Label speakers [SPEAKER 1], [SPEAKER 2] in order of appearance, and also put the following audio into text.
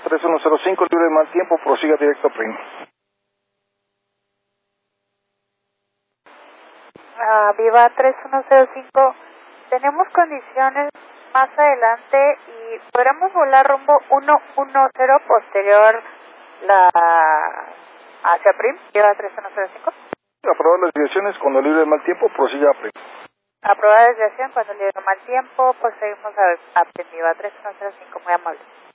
[SPEAKER 1] 3105, libre de mal tiempo, prosiga directo a PRIM.
[SPEAKER 2] Viva 3105, tenemos condiciones más adelante y podremos volar rumbo 110 posterior hacia PRIM, Viva 3105.
[SPEAKER 1] Aprobar las direcciones cuando libre de mal tiempo, prosiga a PRIM.
[SPEAKER 2] Aprobada desviación cuando libre de mal tiempo, pues seguimos a PRIM, Viva 3105, muy amable.